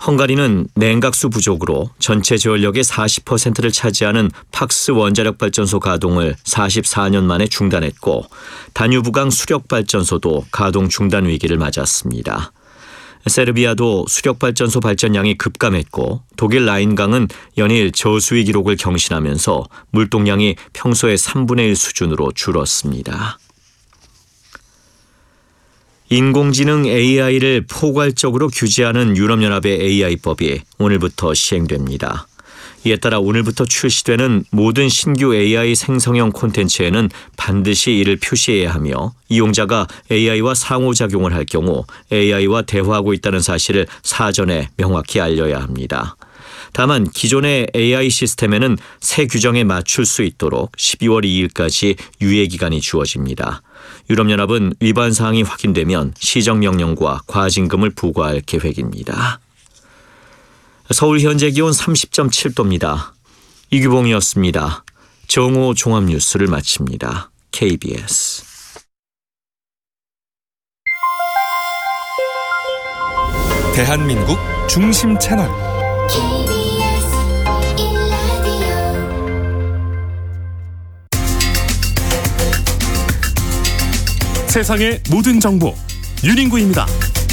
헝가리는 냉각수 부족으로 전체 전력의 40%를 차지하는 팍스 원자력발전소 가동을 44년 만에 중단했고 다뉴브강 수력발전소도 가동 중단 위기를 맞았습니다. 세르비아도 수력발전소 발전량이 급감했고 독일 라인강은 연일 저수위 기록을 경신하면서 물동량이 평소의 3분의 1 수준으로 줄었습니다. 인공지능 AI를 포괄적으로 규제하는 유럽연합의 AI법이 오늘부터 시행됩니다. 이에 따라 오늘부터 출시되는 모든 신규 AI 생성형 콘텐츠에는 반드시 이를 표시해야 하며 이용자가 AI와 상호작용을 할 경우 AI와 대화하고 있다는 사실을 사전에 명확히 알려야 합니다. 다만 기존의 AI 시스템에는 새 규정에 맞출 수 있도록 12월 2일까지 유예기간이 주어집니다. 유럽연합은 위반 사항이 확인되면 시정명령과 과징금을 부과할 계획입니다. 서울 현재 기온 30.7도입니다. 이규봉이었습니다. 정오 종합뉴스를 마칩니다. KBS 대한민국 중심 채널 세상의 모든 정보 윤인구입니다.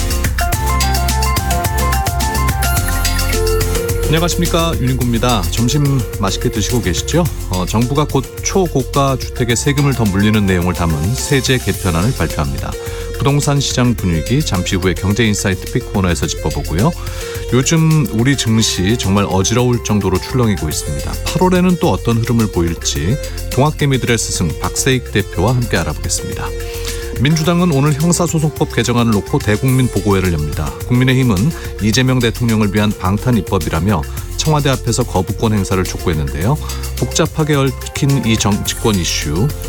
안녕하십니까, 윤인구입니다. 점심 맛있게 드시고 계시죠? 정부가 곧 초고가 주택에 세금을 더 물리는 내용을 담은 세제 개편안을 발표합니다. 부동산 시장 분위기 잠시 후에 경제인사이트 픽 코너에서 짚어보고요. 요즘 우리 증시 정말 어지러울 정도로 출렁이고 있습니다. 8월에는 또 어떤 흐름을 보일지 동학개미들의 스승 박세익 대표와 함께 알아보겠습니다. 민주당은 오늘 형사소송법 개정안을 놓고 대국민 보고회를 엽니다. 국민의힘은 이재명 대통령을 위한 방탄 입법이라며 청와대 앞에서 거부권 행사를 촉구했는데요. 복잡하게 얽힌 이 정치권 이슈